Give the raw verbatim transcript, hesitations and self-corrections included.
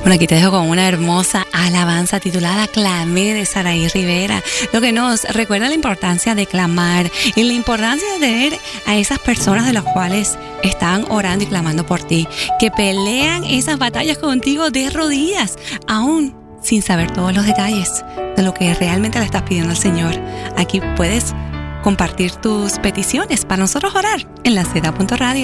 Bueno, aquí te dejo con una hermosa alabanza titulada Clamé de Saraí Rivera, lo que nos recuerda la importancia de clamar y la importancia de tener a esas personas de las cuales están orando y clamando por ti, que pelean esas batallas contigo de rodillas, aún sin saber todos los detalles de lo que realmente le estás pidiendo al Señor. Aquí puedes compartir tus peticiones para nosotros orar en la Z punto radio.